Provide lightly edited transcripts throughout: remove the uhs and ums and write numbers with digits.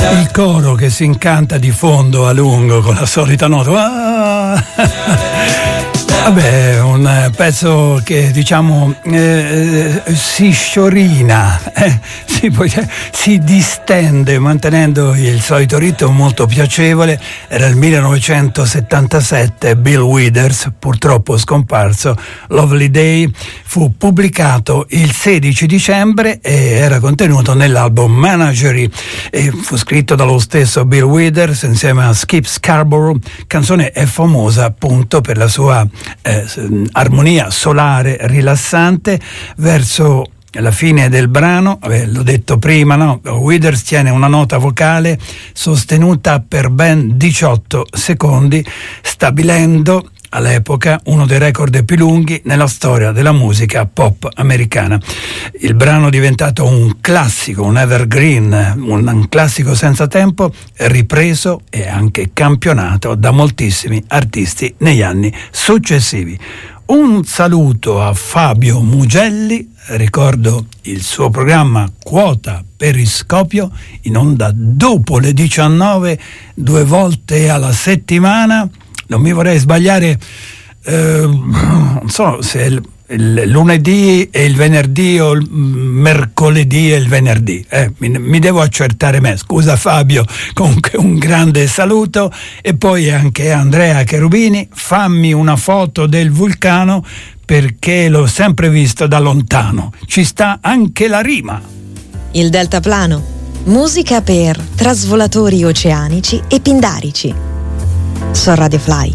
Il coro che si incanta di fondo a lungo con la solita nota. Vabbè, un pezzo che diciamo si sciorina, si distende mantenendo il solito ritmo molto piacevole. Era il 1977, Bill Withers, purtroppo scomparso. Lovely Day fu pubblicato il 16 dicembre e era contenuto nell'album Menagerie e fu scritto dallo stesso Bill Withers insieme a Skip Scarborough. Canzone è famosa appunto per la sua armonia solare rilassante. Verso la fine del brano, l'ho detto prima, no? Withers tiene una nota vocale sostenuta per ben 18 secondi, stabilendo all'epoca uno dei record più lunghi nella storia della musica pop americana. Il brano è diventato un classico, un evergreen, un classico senza tempo, ripreso e anche campionato da moltissimi artisti negli anni successivi. Un saluto a Fabio Mugelli, ricordo il suo programma Quota Periscopio, in onda dopo le 19, 2 volte alla settimana. Non mi vorrei sbagliare, non so se il lunedì e il venerdì o il mercoledì e il venerdì. Mi devo accertare me. Scusa Fabio, comunque un grande saluto. E poi anche Andrea Cherubini, fammi una foto del vulcano perché l'ho sempre visto da lontano. Ci sta anche la rima. Il deltaplano, musica per trasvolatori oceanici e pindarici. Su Radio Fly.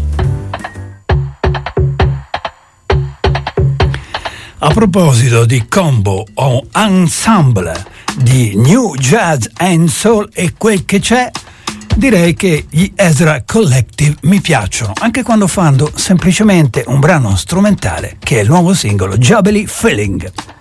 A proposito di combo o ensemble di new jazz and soul e quel che c'è, direi che gli Ezra Collective mi piacciono, anche quando fanno semplicemente un brano strumentale, che è il nuovo singolo Jubilee Feeling.